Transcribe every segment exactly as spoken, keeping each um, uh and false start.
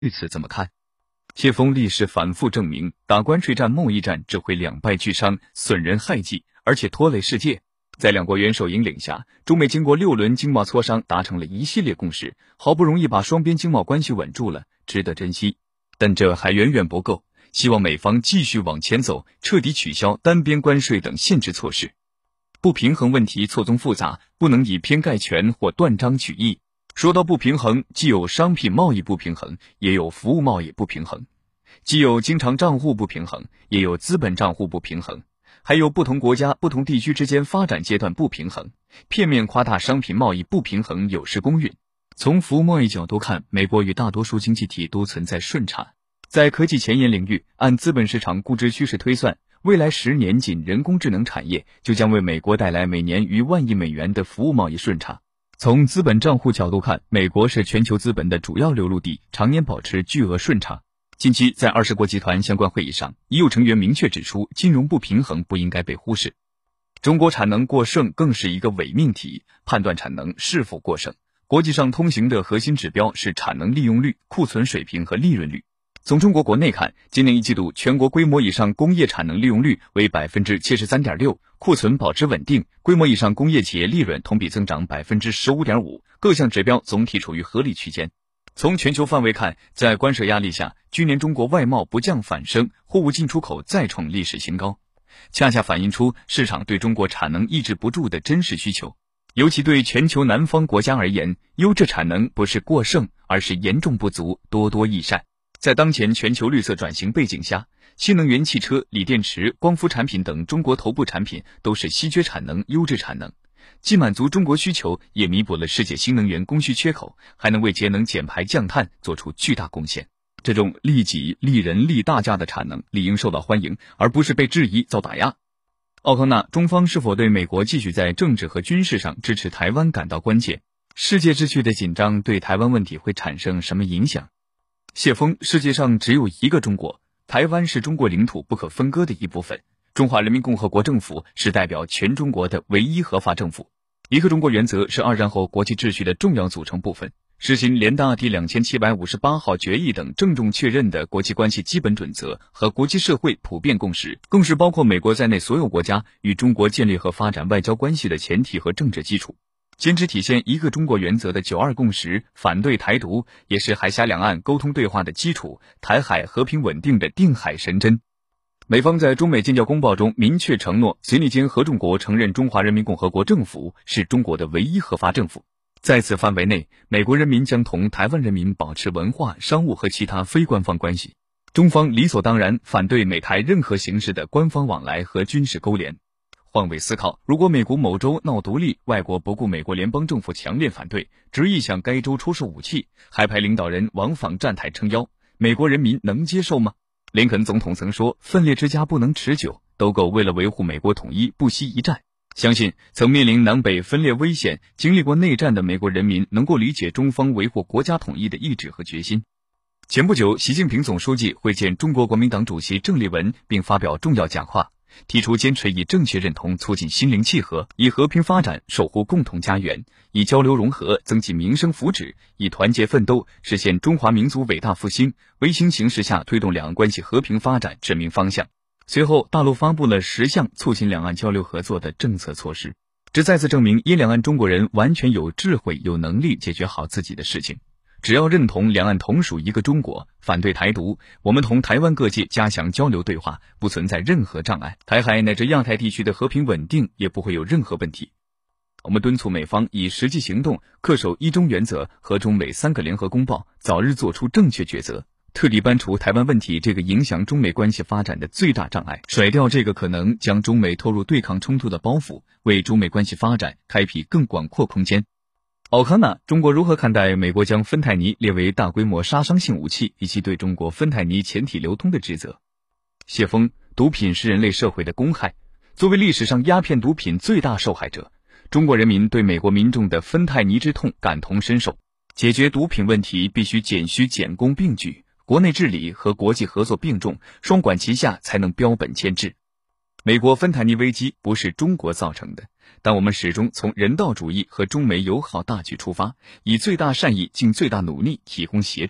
对此怎么看？谢峰历史反复证明，打关税战、贸易战只会两败俱伤，损人害己，而且拖累世界。在两国元首引领下，中美经过六轮经贸磋商，达成了一系列共识，好不容易把双边经贸关系稳住了，值得珍惜。但这还远远不够，希望美方继续往前走，彻底取消单边关税等限制措施。不平衡问题错综复杂，不能以偏概全或断章取义。说到不平衡，既有商品贸易不平衡，也有服务贸易不平衡；既有经常账户不平衡，也有资本账户不平衡；还有不同国家、不同地区之间发展阶段不平衡。片面夸大商品贸易不平衡有失公允。从服务贸易角度看，美国与大多数经济体都存在顺差。在科技前沿领域，按资本市场估值趋势推算，未来十年仅人工智能产业就将为美国带来每年逾万亿美元的服务贸易顺差。从资本账户角度看，美国是全球资本的主要流入地，常年保持巨额顺差。近期在二十国集团相关会议上，已有成员明确指出，金融不平衡不应该被忽视。中国产能过剩更是一个伪命题，判断产能是否过剩，国际上通行的核心指标是产能利用率、库存水平和利润率。从中国国内看，今年一季度全国规模以上工业产能利用率为 百分之七十三点六， 库存保持稳定，规模以上工业企业利润同比增长 百分之十五点五， 各项指标总体处于合理区间。从全球范围看，在关税压力下，去年中国外贸不降反升，货物进出口再创历史新高，恰恰反映出市场对中国产能抑制不住的真实需求。尤其对全球南方国家而言，优质产能不是过剩，而是严重不足，多多益善。在当前全球绿色转型背景下，新能源汽车、锂电池、光伏产品等中国头部产品都是稀缺产能、优质产能，既满足中国需求，也弥补了世界新能源供需缺口，还能为节能减排降碳做出巨大贡献。这种利己、利人、利大家的产能理应受到欢迎，而不是被质疑、遭打压。奥康纳，中方是否对美国继续在政治和军事上支持台湾感到关切？世界秩序的紧张对台湾问题会产生什么影响？谢峰，世界上只有一个中国，台湾是中国领土不可分割的一部分，中华人民共和国政府是代表全中国的唯一合法政府。一个中国原则是二战后国际秩序的重要组成部分，实行联大第两千七百五十八号决议等郑重确认的国际关系基本准则和国际社会普遍共识，更是包括美国在内所有国家与中国建立和发展外交关系的前提和政治基础。坚持体现一个中国原则的九二共识，反对台独，也是海峡两岸沟通对话的基础，台海和平稳定的定海神针。美方在中美建交公报中明确承诺，随立间合众国承认中华人民共和国政府是中国的唯一合法政府。在此范围内，美国人民将同台湾人民保持文化、商务和其他非官方关系。中方理所当然反对美台任何形式的官方往来和军事勾连。换位思考，如果美国某州闹独立，外国不顾美国联邦政府强烈反对，执意向该州出售武器，还派领导人往访站台撑腰，美国人民能接受吗？林肯总统曾说，分裂之家不能持久，都够为了维护美国统一不惜一战。相信曾面临南北分裂危险、经历过内战的美国人民能够理解中方维护国家统一的意志和决心。前不久，习近平总书记会见中国国民党主席郑丽文，并发表重要讲话，提出坚持以正确认同促进心灵契合，以和平发展守护共同家园，以交流融合增进民生福祉，以团结奋斗实现中华民族伟大复兴，为新形势下推动两岸关系和平发展指明方向。随后，大陆发布了十项促进两岸交流合作的政策措施，这再次证明一两岸中国人完全有智慧、有能力解决好自己的事情。只要认同两岸同属一个中国，反对台独，我们同台湾各界加强交流对话，不存在任何障碍，台海乃至亚太地区的和平稳定也不会有任何问题。我们敦促美方以实际行动恪守一中原则和中美三个联合公报，早日做出正确抉择，彻底搬除台湾问题这个影响中美关系发展的最大障碍，甩掉这个可能将中美拖入对抗冲突的包袱，为中美关系发展开辟更广阔空间。奥康纳，中国如何看待美国将芬太尼列为大规模杀伤性武器，以及对中国芬太尼潜体流通的指责？谢峰，毒品是人类社会的公害，作为历史上鸦片毒品最大受害者，中国人民对美国民众的芬太尼之痛感同身受。解决毒品问题必须减需减工并举，国内治理和国际合作并重，双管齐下才能标本兼治。美国芬太尼危机不是中国造成的，但我们始终从人道主义和中美友好大局出发，以最大善意尽最大努力提供协助。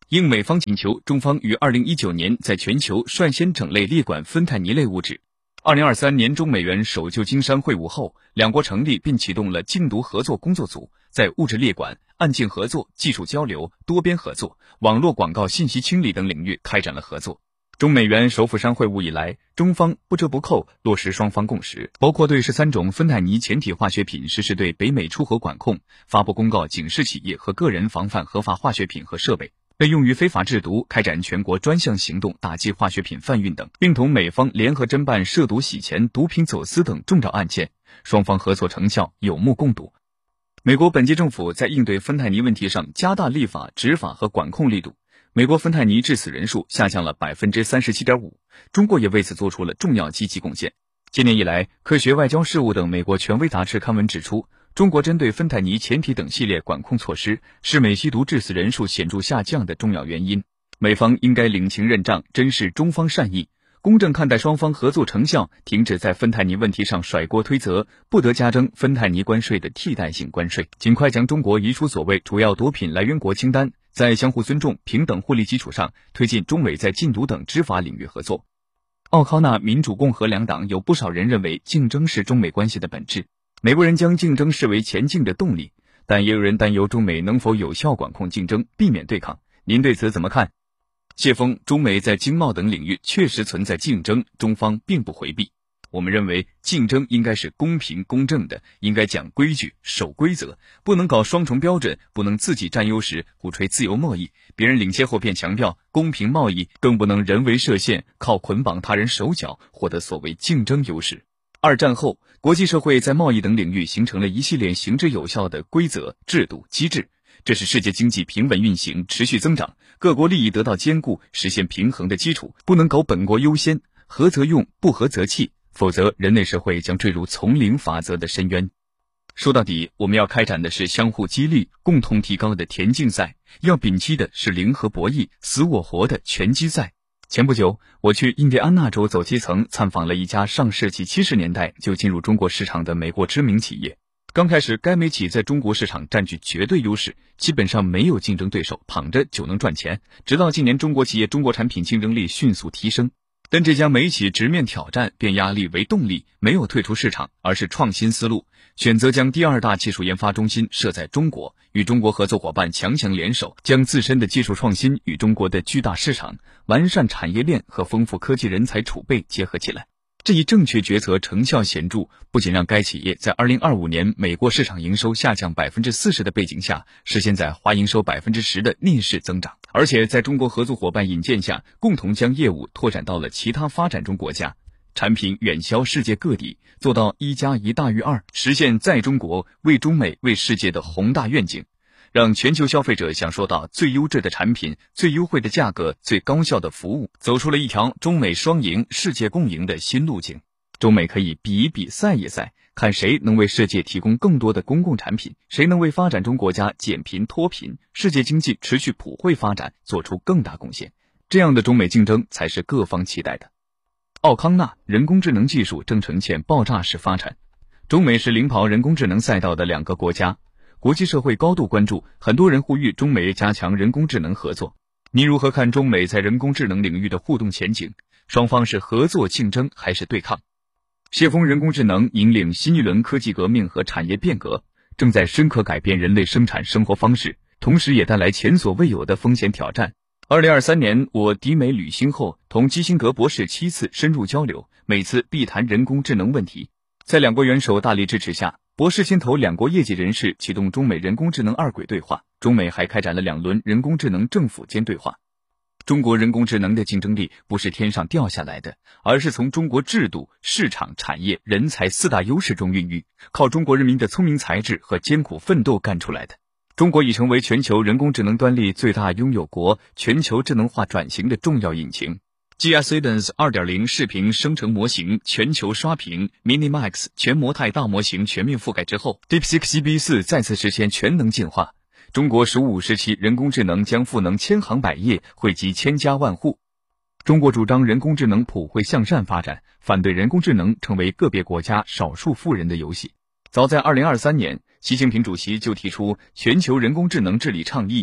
应美方请求，中方于二零一九年在全球率先整类列管芬太尼类物质。二零二三年中美元首旧金山会晤后，两国成立并启动了禁毒合作工作组，在物质列管、案件合作、技术交流、多边合作、网络广告信息清理等领域开展了合作。中美元首府山会晤以来，中方不折不扣落实双方共识，包括对十三种芬太尼前体化学品实施对北美出口管控，发布公告警示企业和个人防范合法化学品和设备被用于非法制毒，开展全国专项行动打击化学品贩运等，并同美方联合侦办涉毒洗钱、毒品走私等重大案件，双方合作成效有目共睹。美国本届政府在应对芬太尼问题上加大立法、执法和管控力度，美国芬太尼致死人数下降了 百分之三十七点五， 中国也为此做出了重要积极贡献。今年以来，科学外交事务等美国权威杂志刊文指出，中国针对芬太尼前体等系列管控措施是美吸毒致死人数显著下降的重要原因。美方应该领情认账，珍视中方善意，公正看待双方合作成效，停止在芬太尼问题上甩锅推责，不得加征芬太尼关税的替代性关税，尽快将中国移出所谓主要毒品来源国清单，在相互尊重、平等互利基础上，推进中美在禁毒等执法领域合作。奥康纳民主共和两党有不少人认为竞争是中美关系的本质，美国人将竞争视为前进的动力，但也有人担忧中美能否有效管控竞争，避免对抗。您对此怎么看？谢峰，中美在经贸等领域确实存在竞争，中方并不回避。我们认为竞争应该是公平公正的，应该讲规矩、守规则，不能搞双重标准，不能自己占优时鼓吹自由贸易，别人领先后便强调公平贸易，更不能人为设限，靠捆绑他人手脚获得所谓竞争优势。二战后，国际社会在贸易等领域形成了一系列行之有效的规则、制度、机制，这是世界经济平稳运行、持续增长，各国利益得到兼顾、实现平衡的基础，不能搞本国优先，合则用，不合则弃，否则人类社会将坠入丛林法则的深渊。说到底，我们要开展的是相互激励、共同提高的田径赛，要摒弃的是零和博弈、死我活的拳击赛。前不久，我去印第安纳州走基层，参访了一家上世纪七十年代就进入中国市场的美国知名企业。刚开始，该美企在中国市场占据绝对优势，基本上没有竞争对手，躺着就能赚钱。直到近年，中国企业中国产品竞争力迅速提升。但这家美企直面挑战，变压力为动力，没有退出市场，而是创新思路，选择将第二大技术研发中心设在中国，与中国合作伙伴强强联手，将自身的技术创新与中国的巨大市场、完善产业链和丰富科技人才储备结合起来。这一正确决策成效显著，不仅让该企业在二零二五年美国市场营收下降 百分之四十 的背景下，实现在华营收 百分之十 的逆势增长，而且在中国合作伙伴引荐下，共同将业务拓展到了其他发展中国家，产品远销世界各地，做到一加一大于二，实现在中国为中美为世界的宏大愿景，让全球消费者享受到最优质的产品、最优惠的价格、最高效的服务，走出了一条中美双赢、世界共赢的新路径。中美可以比一比、赛一赛，看谁能为世界提供更多的公共产品，谁能为发展中国家减贫脱贫、世界经济持续普惠发展做出更大贡献。这样的中美竞争才是各方期待的。奥康纳人工智能技术正呈现爆炸式发展，中美是领跑人工智能赛道的两个国家，国际社会高度关注，很多人呼吁中美加强人工智能合作。您如何看中美在人工智能领域的互动前景？双方是合作竞争还是对抗？谢峰人工智能引领新一轮科技革命和产业变革，正在深刻改变人类生产生活方式，同时也带来前所未有的风险挑战。二零二三年，我抵美旅行后，同基辛格博士七次深入交流，每次必谈人工智能问题。在两国元首大力支持下，博士牵头两国业界人士启动中美人工智能二轨对话，中美还开展了两轮人工智能政府间对话。中国人工智能的竞争力不是天上掉下来的，而是从中国制度、市场、产业、人才四大优势中孕育，靠中国人民的聪明才智和艰苦奋斗干出来的。中国已成为全球人工智能端粒最大拥有国，全球智能化转型的重要引擎。G S Cadence 二点零 视频生成模型全球刷屏 ，Minimax 全模态大模型全面覆盖之后 ，DeepSeek G B 四 再次实现全能进化。中国“十五五”时期人工智能将赋能千行百业，惠及千家万户。中国主张人工智能普惠向善发展，反对人工智能成为个别国家少数富人的游戏。早在二零二三年，习近平主席就提出全球人工智能治理倡议，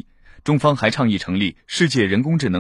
中方还倡议成立世界人工智能